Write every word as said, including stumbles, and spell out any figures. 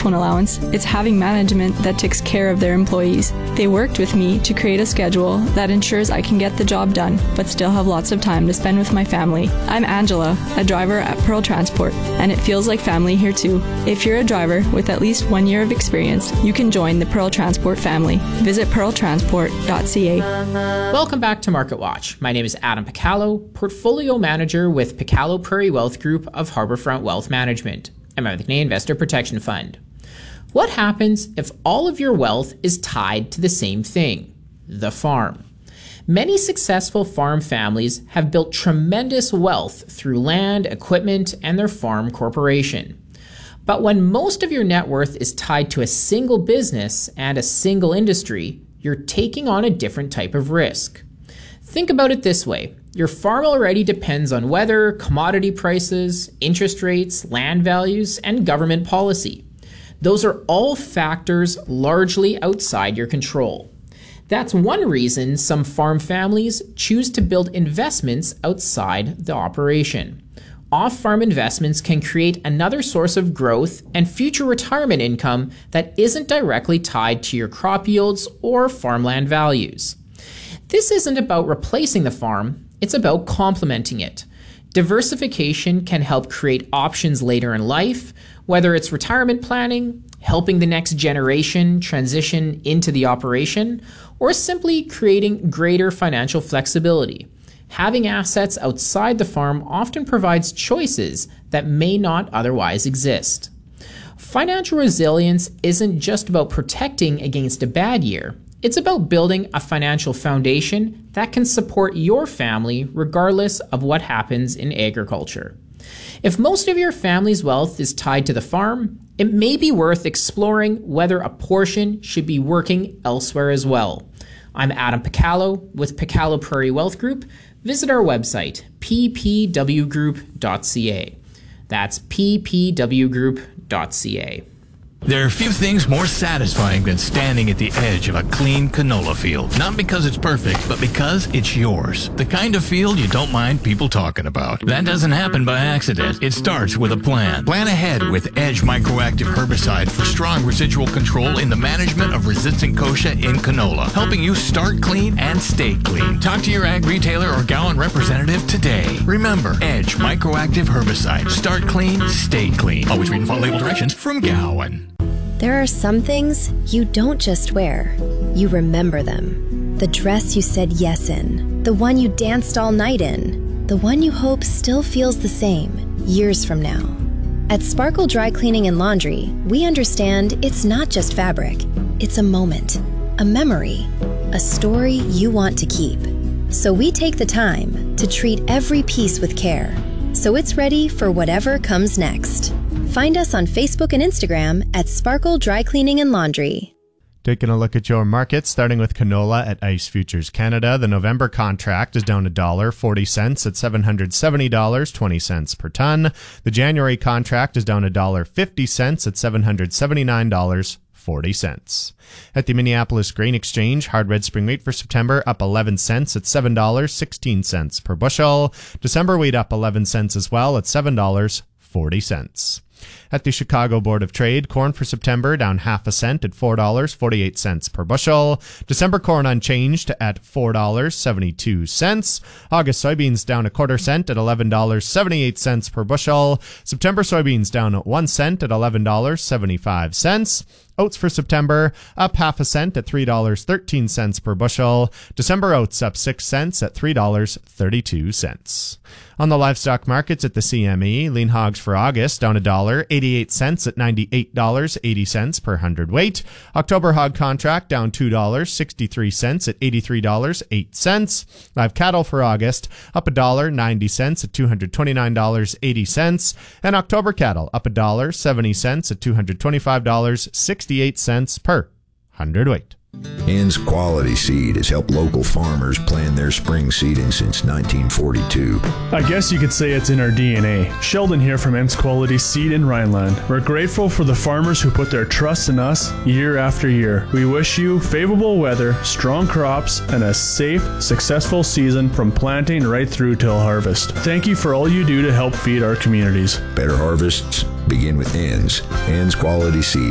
smartphone allowance, it's having management that takes care of their employees. They worked with me to create a schedule that ensures I can get the job done, but still have lots of time to spend with my family. I'm Angela, a driver at Pearl Transport, and it feels like family here too. If you're a driver with at least one year of experience, you can join the Pearl Transport family. Visit pearl transport dot c a. Welcome back to Market Watch. My name is Adam Picallo, Portfolio Manager with Picallo Prairie Wealth Group of Harbourfront Wealth Management. I'm with the Canadian Investor Protection Fund. What happens if all of your wealth is tied to the same thing? The farm. Many successful farm families have built tremendous wealth through land, equipment, and their farm corporation. But when most of your net worth is tied to a single business and a single industry, you're taking on a different type of risk. Think about it this way. Your farm already depends on weather, commodity prices, interest rates, land values, and government policy. Those are all factors largely outside your control. That's one reason some farm families choose to build investments outside the operation. Off-farm investments can create another source of growth and future retirement income that isn't directly tied to your crop yields or farmland values. This isn't about replacing the farm, it's about complementing it. Diversification can help create options later in life, whether it's retirement planning, helping the next generation transition into the operation, or simply creating greater financial flexibility. Having assets outside the farm often provides choices that may not otherwise exist. Financial resilience isn't just about protecting against a bad year. It's about building a financial foundation that can support your family regardless of what happens in agriculture. If most of your family's wealth is tied to the farm, it may be worth exploring whether a portion should be working elsewhere as well. I'm Adam Picallo with Picallo Prairie Wealth Group. Visit our website, p p w group dot c a. That's p p w group dot c a. There are few things more satisfying than standing at the edge of a clean canola field. Not because it's perfect, but because it's yours. The kind of field you don't mind people talking about. That doesn't happen by accident. It starts with a plan. Plan ahead with Edge Microactive Herbicide for strong residual control in the management of resistant kochia in canola, helping you start clean and stay clean. Talk to your ag retailer or Gowan representative today. Remember, Edge Microactive Herbicide. Start clean, stay clean. Always read and follow label directions from Gowan. There are some things you don't just wear, you remember them. The dress you said yes in, the one you danced all night in, the one you hope still feels the same years from now. At Sparkle Dry Cleaning and Laundry, we understand it's not just fabric, it's a moment, a memory, a story you want to keep. So we take the time to treat every piece with care, so it's ready for whatever comes next. Find us on Facebook and Instagram at Sparkle Dry Cleaning and Laundry. Taking a look at your market, starting with canola at ICE Futures Canada. The November contract is down one dollar forty cents at seven hundred seventy dollars and twenty cents per ton. The January contract is down one dollar fifty cents at seven hundred seventy-nine dollars and forty cents. At the Minneapolis Grain Exchange, hard red spring wheat for September up eleven cents at seven dollars and sixteen cents per bushel. December wheat up eleven cents as well at seven dollars and forty cents. At the Chicago Board of Trade, corn for September down half a cent at four dollars and forty-eight cents per bushel. December corn unchanged at four dollars and seventy-two cents. August soybeans down a quarter cent at eleven dollars and seventy-eight cents per bushel. September soybeans down one cent at eleven dollars and seventy-five cents. Oats for September up half a cent at three dollars and thirteen cents per bushel. December oats up six cents at three dollars and thirty-two cents. On the livestock markets at the C M E, lean hogs for August down a dollar eighty-eight cents at ninety-eight dollars and eighty cents per hundredweight. October hog contract down two dollars and sixty-three cents at eighty-three dollars and eight cents. Live cattle for August up a dollar ninety cents at two hundred twenty-nine dollars and eighty cents. And October cattle up a dollar seventy cents at two hundred twenty-five dollars and sixty-eight cents per hundredweight. Ann's Quality Seed has helped local farmers plan their spring seeding since nineteen forty-two. I guess you could say it's in our D N A. Sheldon here from Ann's Quality Seed in Rhineland. We're grateful for the farmers who put their trust in us year after year. We wish you favorable weather, strong crops, and a safe, successful season from planting right through till harvest. Thank you for all you do to help feed our communities. Better harvests begin with Ann's. Ann's Quality Seed.